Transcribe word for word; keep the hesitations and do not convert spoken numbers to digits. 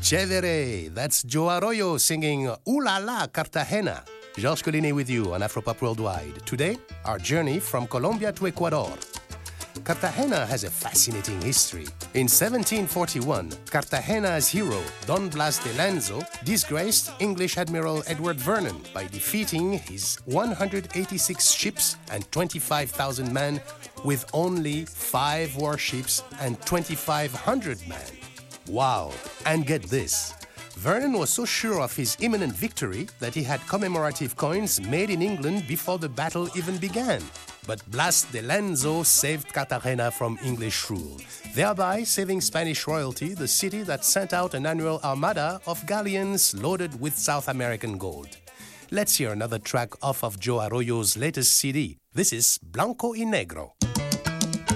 Chévere, that's Joe Arroyo singing Ooh La La Cartagena. Georges Collinet with you on Afropop Worldwide. Today, our journey from Colombia to Ecuador. Cartagena has a fascinating history. In seventeen forty-one, Cartagena's hero, Don Blas de Lanzo, disgraced English Admiral Edward Vernon by defeating his one hundred eighty-six ships and twenty-five thousand men with only five warships and twenty-five hundred men. Wow! And get this. Vernon was so sure of his imminent victory that he had commemorative coins made in England before the battle even began. But Blas de Lanzo saved Cartagena from English rule, thereby saving Spanish royalty, the city that sent out an annual armada of galleons loaded with South American gold. Let's hear another track off of Joe Arroyo's latest C D. This is Blanco y Negro.